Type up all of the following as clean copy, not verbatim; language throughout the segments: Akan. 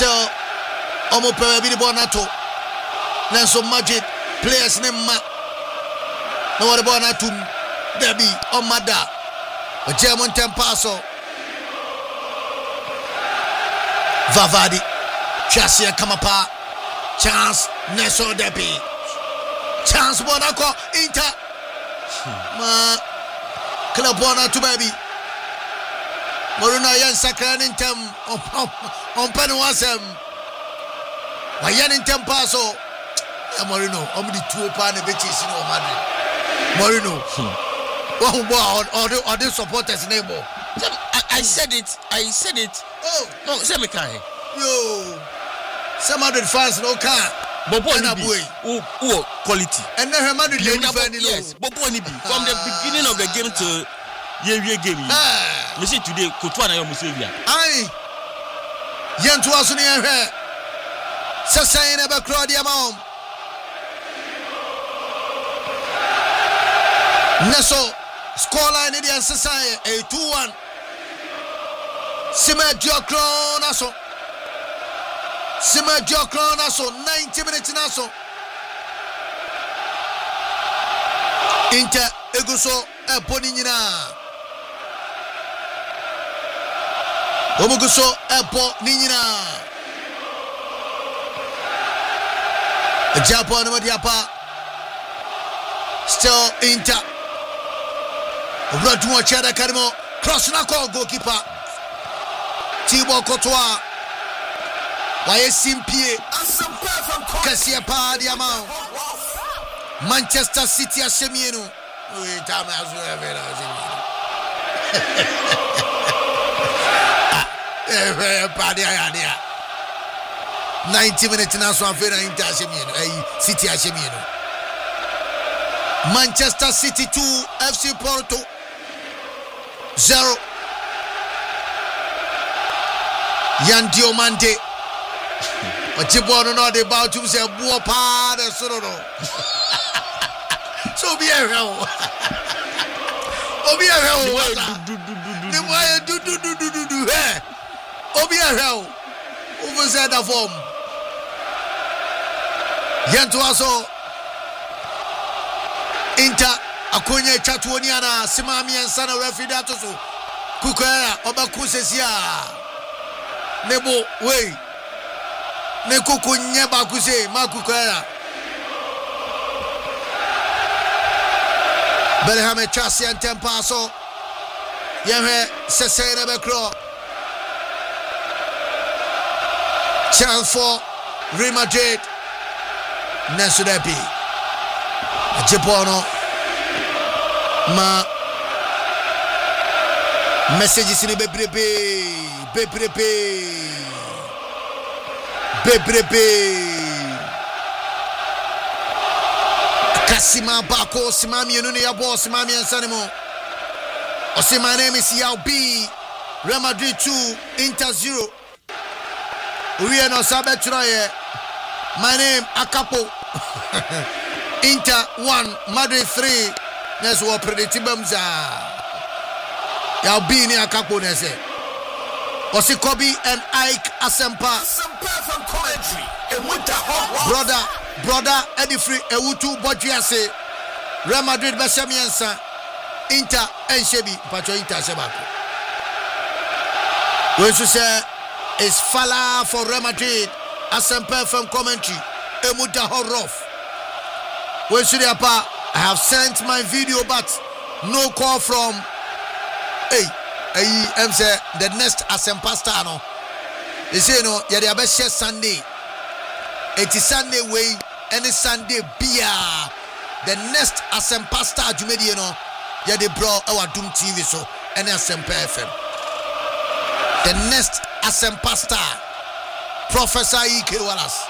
still almost be the Bonato. Nanso Magic players name Ma. No what about Natum Debbie or Mada. A German Tempaso. Vavadi. Chasia Kamapa. Chance Neso Debbie. Chance Bonaco Inter. Ma Club Bonato baby. Moruna Yan Sakran in Tem on Penuasem. Wayan in Tempaso. Morino, only 2 pound of bitches in Madrid. Morino, or the supporters' name. I said it. Oh, no, Semikai. Yo, some other fans no car. Bobo quality. And then her mother yes, Bobo from the beginning of the game to year game. We see today, Kotwana Musevia. Aye, Yan to us in her. Sasay never crowd your mom. Neso scoreline in the society a 2-1. Sima Jokron aso 90 minutes naso. Inter eguso e poni nyina. Omuguso e po ni nyina. Japan no diapa. Still Inter. Radwa Chada Karimo cross na call goalkeeper Thibaut Courtois Waye Simpie Kasia pa diamant Manchester City asemienu we tama azu evera pa dia 90 minutes na so afera Inter asemienu City asemienu Manchester City 2 FC Porto 0. Yan Diomande. Ochibono no de about to say buo pa de sororo. So be a hell. Obi a hell. The boy do. Obi a hell. Over that form. Yan to aso Inter akonya chatuoniana simami ansana referee that so Kukwera obakusesia nebo we ne kukunya bakuse makukwera Belhame chasi antempaso yehe sesere bekro chance for Real Madrid Nesudepi Japono ma messages ni bebrebe Kasima bako simami enu ne yabo simami ensanimo Ose my name is Yao B Real Madrid 2 Inter 0 we are no sabe troye my name Akapo Inter 1 Madrid 3 That's what predictibums are. Y'all be near Akapo Nese. Osi Kobe and Ike Asempa. From commentary. And with the hot Brother Eddie Free Ewutu Bodriase. Real Madrid Bashamiansa. Inter and Shebi. Pacho Inter Shebako. When you say it's Fala for Real Madrid. Asempa from commentary. Emuta Horof. When you say I have sent my video, but no call from the next Asempa star. No, they say no. Yeah, they are best Sunday. It is Sunday way. Any Sunday beer. The next Asempa star, you made no. Yeah, they brought our Doom TV so any Asempa FM. The next Asempa star, Professor E.K. Wallace.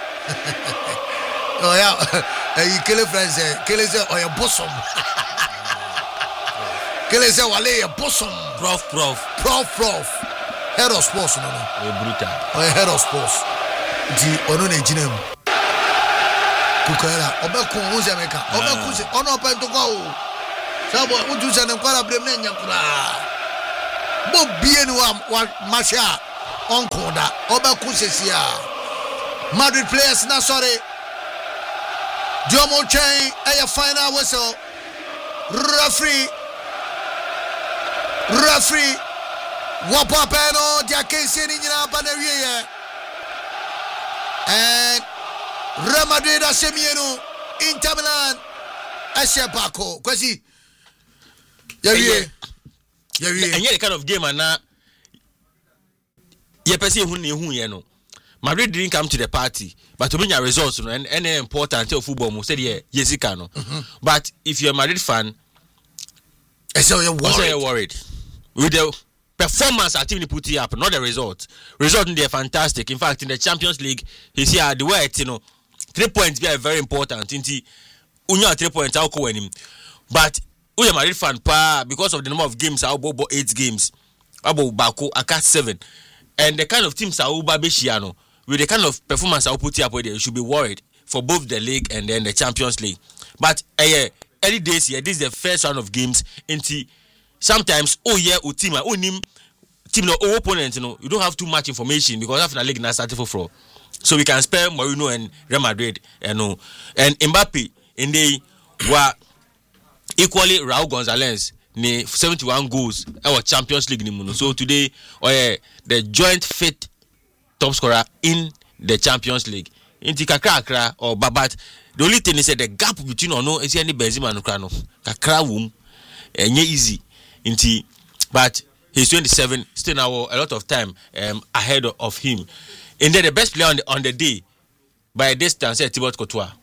Oh yeah, you kill a friend say, kill it or your bosom. Kill it or your bosom. Prof. Head of sports, no. Brutal. Or head of sports. Di onone jinem. Kukera, obeko Uzameka, obeko ono pen to go. Sabo uju sanem kwara brem na nyakura. Bo bien wa masha. on koda oba kusesia Madrid players na sorry Diomo chain a final whistle referee wapapeno dia kesi ni nyina banawie and Real Madrid asemienu Inter Milan Bako kwasi yawie and the kind of game and na ye person hu ye no Madrid didn't come to the party but to bring your results and important until football mo said yesika no but if you're a Madrid fan you're worried with the performance our team put up not the result in there fantastic in fact in the Champions League he's here the way 3 points be very important inti unya 3 points how ko him but we are Madrid fan because of the number of games I will 8 games about Bako aka 7 and the kind of teams I will Babeshiano with the kind of performance I will put up with you should be worried for both the league and then the Champions League but early days here this is the first round of games into sometimes team no opponent you don't have too much information because after the league now started for so we can spare Mourinho and Real Madrid and Mbappe in the were equally Raul Gonzalez ne 71 goals our Champions League ni so today the joint fifth top scorer in the Champions League inti kakra or babat the only thing is that the gap between is any Benzema and Krano kakra wum easy inti but he's 27 still now a lot of time ahead of him and then the best player on the day by a distance Thibaut Courtois.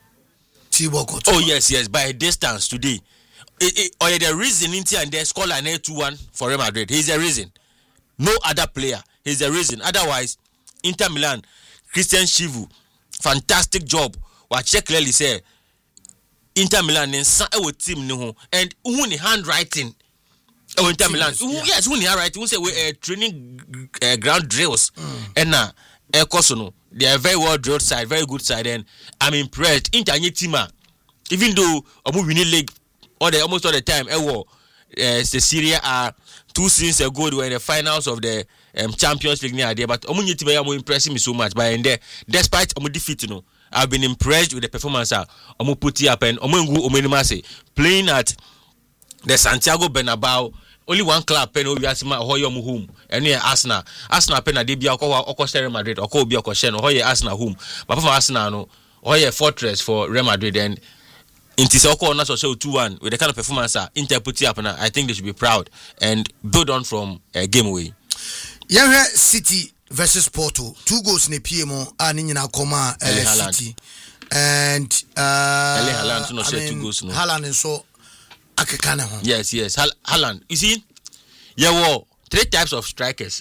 Oh yes by a distance today or the reason Inter and they score line 2-1 for Real Madrid. He's the reason. No other player. He's the reason. Otherwise, Inter Milan, Christian Chivu, fantastic job. What check clearly say Inter Milan and some team no and who ni handwriting. Oh Inter Milan. Yes, who ni handwriting? Who say we training ground drills and now Kosono. They are very well drilled side, very good side, and I'm impressed. Inter team, even though Omu winning league. Almost all the time, the Serie A 2 seasons ago they were in the finals of the Champions League near there. But Omu impressing me so much. But in there, despite Omu defeat, I've been impressed with the performance. Omu put it up and Omu playing at the Santiago Bernabeu. Only one club pen we asima hoyo mu home. Eno Arsenal pen na dey bia okọ Real Madrid okọ obi okọ share no hoye Arsenal home. But for Arsenal no hoye fortress for Real Madrid and Inti Soko na so 2-1 with the kind of performance Inter put up and I think they should be proud and build on from a game away. Yahweh City versus Porto 2 goals ne PMO ani nyina koma City and Haaland no share 2 goals no. Haaland so akekana ho. Yes Haaland you see there were 3 types of strikers.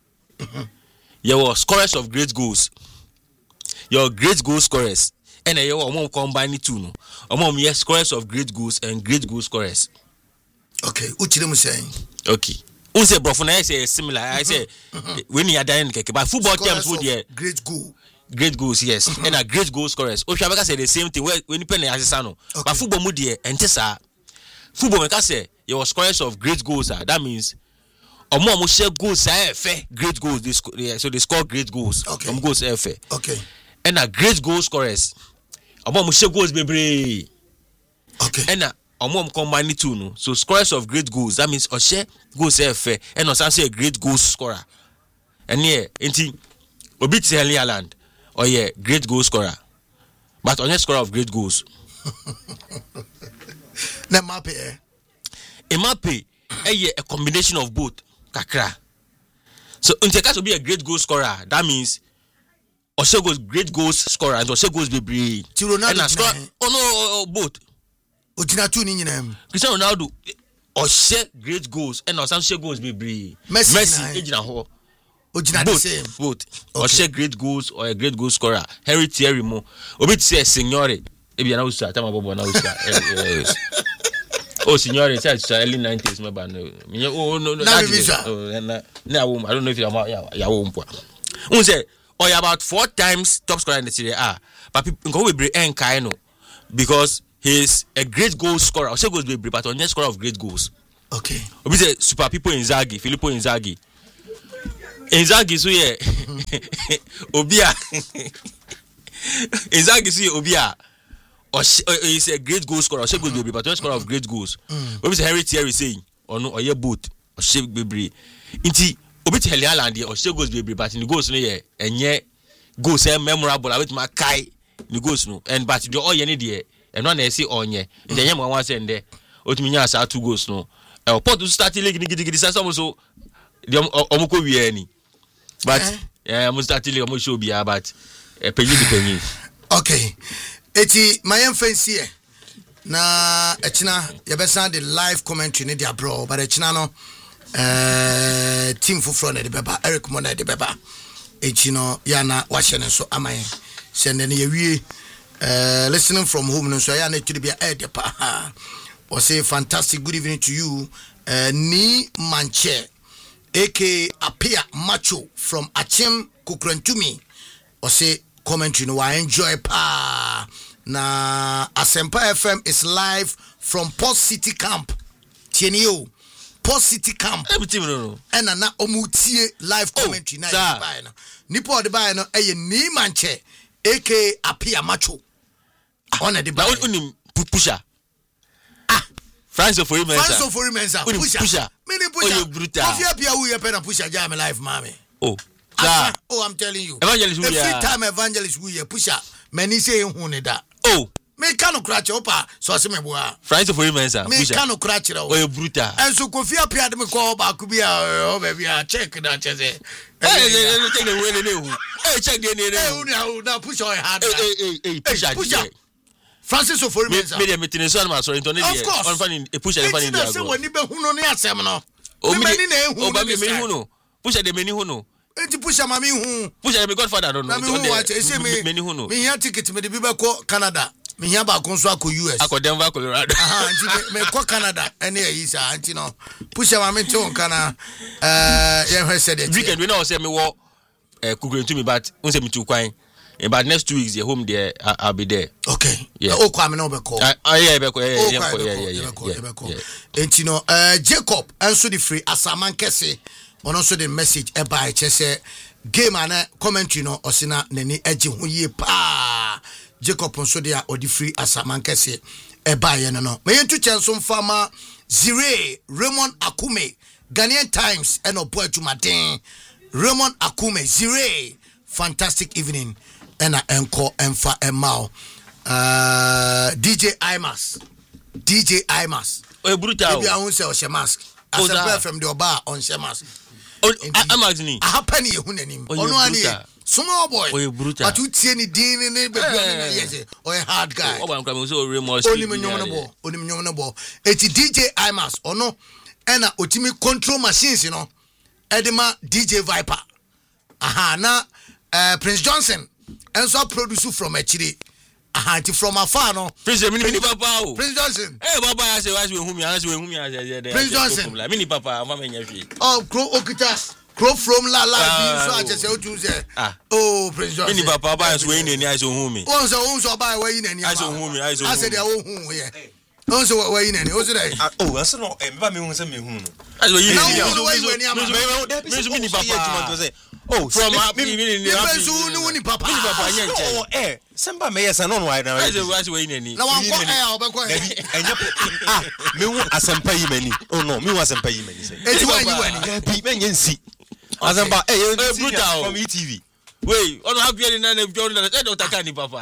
There were scorers of great goals. Your great goal scorers and you combine the two no. Yes, scorers of great goals and great goal scorers. Okay, Uchidemu saying. Okay. Unse brofuna I say similar. I say when you are dying but football terms would great goals, yes. And a great goal scorers. Oshabaka say the same thing when you penny asano. But football mood and tesa. Football make say your scorers of great goals that means omo share goals great goals so they score great goals. Okay. Goals fair. Okay. And a great goal scorers. Omo share goals bebre. Okay. And Omom combine two no. So scorers of great goals. That means Oshe goals fair and also a great goal scorer. And inti Obit Erling Haaland or great goal scorer. But only scorer of great goals. Na Mbappe. Mbappe a combination of both. Kakra. So Inteka to be a great goal scorer. That means Oshe goes great goals scorer and Oshe goes be both. Cristiano Ronaldo Oshe great goals and Oshe goals be Messi ejina ho. Both. Oshe great goals or a great goal scorer. Henry Thierry mo. Obi say Signore. Ebi na usa tama bobo na usa. Oh Signore say early 90s me ba no. No. I don't know if you are ya wo mpo. Unse about 4 times top scorer in the Serie A. But people go be enkai no because he's a great goal scorer. Oshe goals be but on scorer of great goals. Okay. Obi say super people Inzaghi, Filippo Inzaghi. Inzaghi so ye Obia Inzaghi so ye Obia is a great goal scorer. She goes baby, but don't score of great goals. What is Henry Thierry saying? Or no, or ye boot or she baby. Inti Obi Heli Haaland or she goes baby, but in the goals no ye and ye goals memorable. I with my Kai the goals no and but the all ye need ye and one they say on ye. And then one send there. Otiminya sa 2 goals no. Port to start league gidi sa so the omoko wi ani. But I'm start league omo show bia but penny. Okay. Eti my fancy na echina yebesa the live commentary ne dia bro but echina no team fufro na de beba Eric Mona de beba echino ya na wahye ne so aman sende ne yewie listening from home no so ya na tiri bia de pa o say fantastic good evening to you ni manche aka Apia Macho from Achim Kukrantumi o say commentary no I enjoy pa na Asempa FM is live from Port City Camp Tienio Port City Camp no and na omutie live commentary na buy no nipo de buy no ni manche aka Apia Macho on the buy pusha France for him pusha mini pusha Kofi Apia who you pen pusha jam live mami I'm telling you evangelist the free time evangelist who you pusha many say hu ne da me kanu krache opa so se me boa France for him me kanu krache ra o brutal enso Kofi Apia de me ko ba ku bia o ba bia check na chese check the way ne hu check the ne hu na push your hand push Francis for Mensa me meeting so na so into ne of course on fan push the fan in there go say woni be hu no ne asem no me na hu ba me hu no push the meni hu no enti push ma me hu push the godfather no no meni hu no me here ticket me de bi be ko Canada me here ba ko so akọ US akọ Denver Colorado enti me ko Canada ene yi sa enti no push ma me to kana ye hwe said it weekend we know say me wo Kukrantumi but won say me tu kwan but next 2 weeks you're home there I'll be there. Okay. Yeah. Kwame no be call. Yeah, be call. Yeah. Enti no Jacob also the free asaman kese on also the message e by say game ana commentary no osina nani eje ho ye pa Jacob also there or the free asaman kese e by no me yentu chenso mfama Zire Raymond Akume Ghanaian Times and oboy to Martin Raymond Akume Zire fantastic evening ena enko emfa emao DJ Imas o brutal we are say o she mask as a from the oba on she mask amazini happen ye hunanim ono ani small boy o brutal but you tie ni din ni be yes o hard guy o ba nkwa me so remorse oni me nyom no bo eti DJ Imas ono ena otimi control machines no edema DJ Viper na Prince Johnson and so produce from Echiri from afar no Prince papa Prince Johnson baba I say why we humi Prince Johnson mini papa mama nya fi crow from la so I say o tu say Prince Johnson mini papa ba so we ni I so humi so ba we ni I so humi I say they o hu here so we ni o so dey so no me ba me hu say me hu no I so you mini papa from me papa Samba me yes no why now. I say we ni na wan ko obekọ me hu asempa yi mani no me hu asempa yi mani say eti wani bi me nyensi asempa brutal from ETV wait on have you na na Dr. Kani papa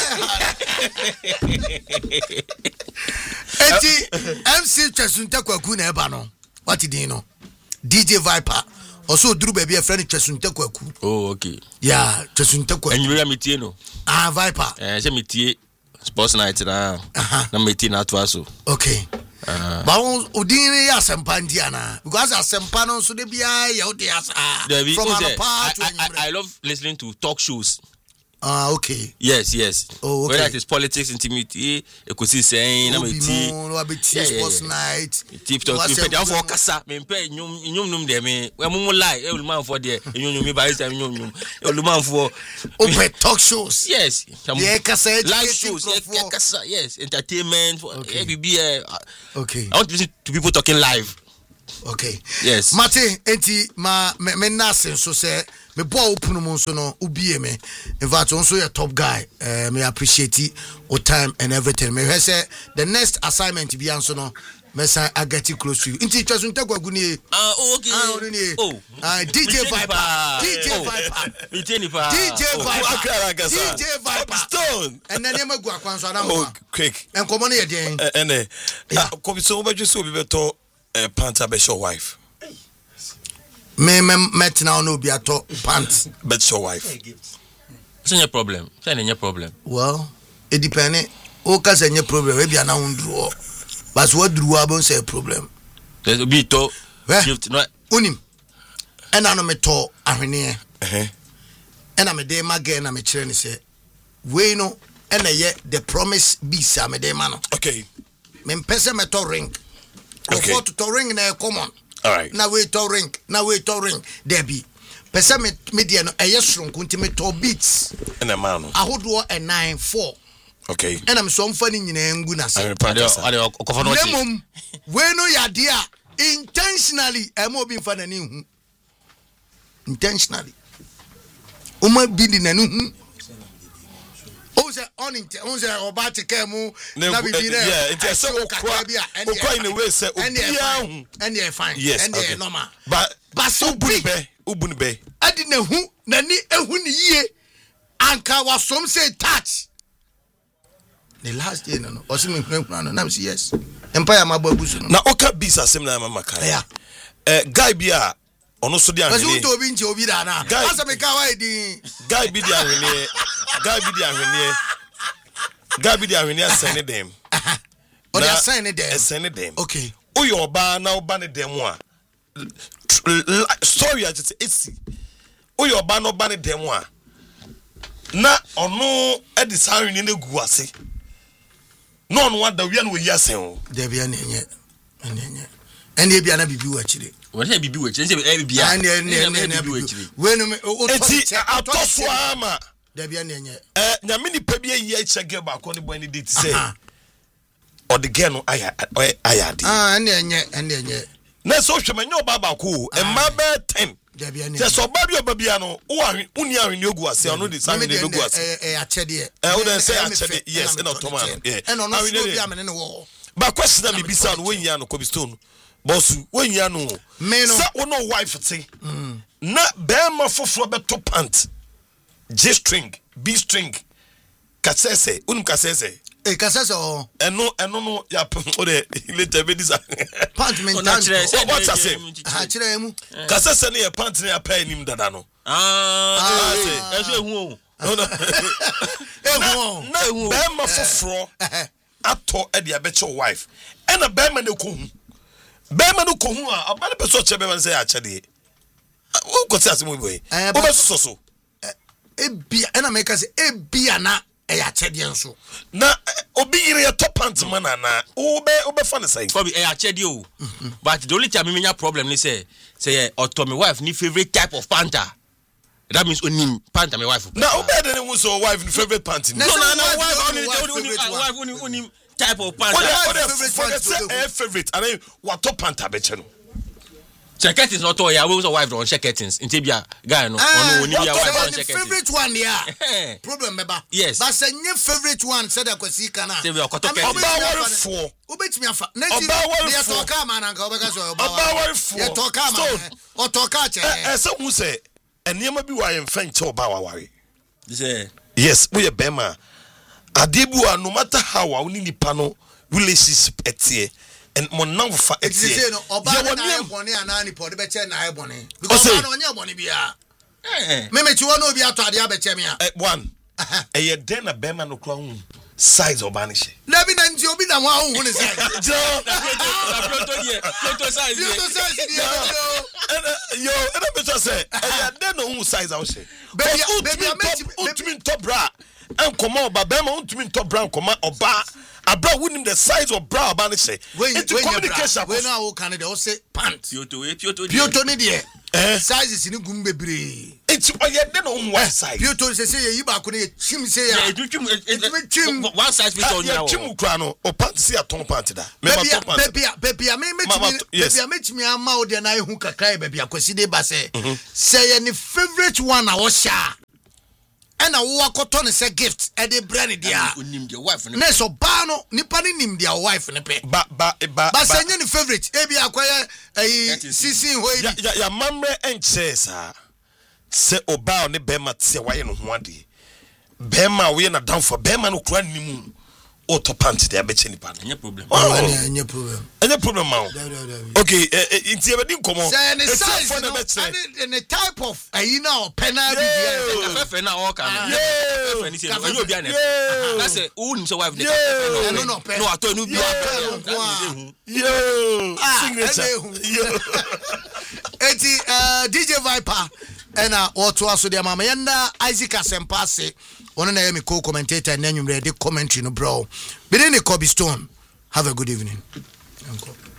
eti MC Chesunta Kwaku na eba no what did no DJ Viper also duru baby a friend Chesunta Kwaku okay yeah Chesunta Kwaku and you meetie no Viper say meetie sports night na meetie na to aso okay but odin ya asempa ndia na because asempa no so de bia ya odi asa from I love listening to talk shows. Okay. Yes. Oh, okay. Whether it is politics, intimidity, ekosi saying, na meti. Sports night. Tip talk. Me pay for kasa. Me pay nyum de me. We mo lie. E oluman for there. Nyum me by time nyum. Oluman for. Open talk shows. Yes. Yeah, kasa. Live shows. Yeah, kasa. Yes. Entertainment. Okay. Okay. Okay. I want to listen to people talking live. Okay. Yes. Mate, enti me nase so say me boy open mo so no ubie me. In fact, also a top guy. Me appreciate your time and everything. Me say the next assignment be answer no. Mesa I get you close to you. Inti twa so ntegwa guni. Okay. DJ Viper. DJ Viper. DJ Viper. DJ Viper. Stone. And then you go akwanso na mo. Oh, quick. And come on here den. Ene. Kobi so obeju so bi beto panta be your wife. Me met now no be ato pants. Bet your wife. It's any problem. It's any problem. Well, it depends. O ka say any problem we be na undru. But what drew about say problem? There's a bit of shift. No, unim. And I know me to ahwene. And I'm a day my girl. I'm a chere say. We know. And the promise be some a day man. Okay. Me pese me to ring. Okay. Go to ring na common. All right. Now we to ring. There be. Pese me dia no shrunk unti me to beats. And a man. Ahodo a 9-4. Okay. And I'm so funny nyina ngu na se. Lemom we no yadia intentionally emo bi mfa nani hu. Intentionally. Uma bi di nani hu. O se oba teke mu na bibi na. Yeah, it is so quite in a way say obia hu. And they fine. Yes, and they normal. But so ubunbe. Adi na hu nani ehu ni ye. Anka was some say touch. The last day no osimi nkran na say yes empire mababusu no na oka bisa sem na mama kai yeah guy bi a ono so di ahwene kasi to obi nche obi da na asa me ka wa di guy bi di ahwene asene dem o di asene dem okay oyo oba na oba ne dem a story a just esi oyo oba na oba ne dem a na ono edi sanwe ne gu ase no no wanda wi an we yasen o de bia na enye ene bia na bibi wa chire won say bibi wa chire say bibi ya ene bibi wa chire we no o eti atoso ama de bia na enye nyame ni pa bia yi chege ba ko ne bo ni date say o de ge no aya de ene na so hwema nyo ba ko e ma be 10 de bia na so ba bia no uni ahwene ogu ase ono de san ne ogu ase achede o de say achede yes in automatic and ono so bia me ne wo ba question na me bisa no when ya no Kobe Stone boss when ya no sa ono wife te na be ma foforo be to pant G string B string kasese unum kasese kasese o eno no ya o de later be this pant me what I say ha kire mu kasese ne pant ne pa anim dada no eso ehu o ehu be ma foforo ato e dia be che wife e na be ma ne ko hu a aba ne person che be man say a chede o ko say asemo boy o be so ebia na make say ebia na e ya chede enso na obi yire ya top pant man na o be fa ne say Kobe e ya chede o but the only time me nya problem ni say auto my wife ni favorite type of panta. That means only pant my wife. Now, better than who's your wife favorite pant. No, wife only type of pant. Favorite. I mean, what top pant I bet you. Checketins is not all. Yeah, we was a wife on checketins. In Tibia, guy no. Favorite one, yeah. Problem, member. Yes. But say your favorite one. Said I could see kana. Tibia koto checketins. About four. Ubet me afa. About four. Talk man and go because about four. You talk man. Or talk catch. So who say? And you might be why I'm French or Bawari. Yes, we are Bema. Adebua, no matter how I need pano relationship etie and mon for etie. Obama and Annie for the better and I bonny. Because I don't know money be a. Maybe you want to be out of the Abachemia. At one. A year then a Bema no clown size or banish. Never then you'll be the one who is yo, and I better say, I don't know who size I say. Baby, ultimate top bra and come on, but Bema ultimate top bra come on or bar. A bra winning the size of bra banish. When communication, when I will Canada say pants. Pioto, Pioto, sizes ni gum bebre it's oyede no one size Piotr say yi ba ko ne chim say ya chim one size fit on now chim kura no o pant see aton pant da me metimi ama o de na ehu kakrai baby akwasi de ba say any favorite one a wo sha and a wo akoto ne say gift e de brand dia onim de wife ne na so ba no nipa ne nim dia wife ne pe ba say any favorite e bi akwaya sisi hoyi ya mamre enche sa se oba ne be mat se waye no ho ade be ma we na down for be ma no kura nimu o to pant de abeche nipa no any problem any problem ma okay inti e be din komo say any size any type of na o penal bi dia fe na o kan fe ni se no you obi na na say who nim so wife dey no ato no bi signature yo eti DJ Viper ena oto aso de mama yenda Isaac Asempase one na yemi co-commentator na nwumre de commentary no bro be ni Kobe Stone. Have a good evening.